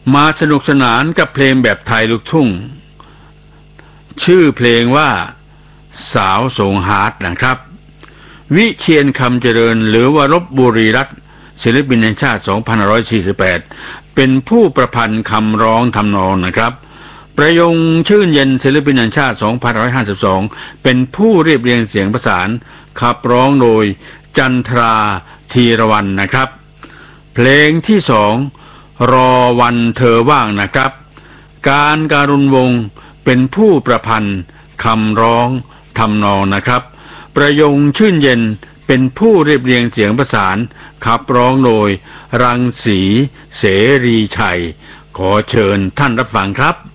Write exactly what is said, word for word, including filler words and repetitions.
มาสนุกสนานกับเพลงแบบไทยลูกทุ่งชื่อเพลงว่าสาวสงฮาร์ทนะครับวิเชียรคำเจริญหรือว่ารบบุรีรัตน์ศิลปินแห่งชาติ สองพันห้าร้อยสี่สิบแปด เป็นผู้ประพันธ์คำร้องทำนองนะครับประยงชื่นเย็นศิลปินแห่งชาติ สองพันห้าร้อยห้าสิบสอง เป็นผู้เรียบเรียงเสียงประสานขับร้องโดยจันทราธีรวรรณนะครับเพลงที่สองรอวันเธอว่างนะครับการการุณวงศ์เป็นผู้ประพันธ์คำร้องทำนองนะครับประยงชื่นเย็นเป็นผู้เรียบเรียงเสียงประสานขับร้องโดยรังสีเสรีชัยขอเชิญท่านรับฟังครับ